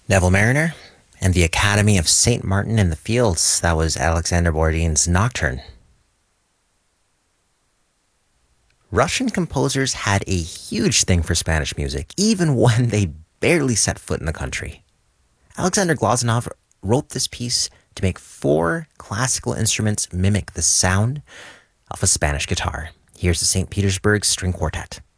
Neville Mariner, and the Academy of St. Martin in the Fields. That was Alexander Borodin's Nocturne. Russian composers had a huge thing for Spanish music, even when they barely set foot in the country. Alexander Glazunov wrote this piece to make 4 classical instruments mimic the sound of a Spanish guitar. Here's the St. Petersburg String Quartet.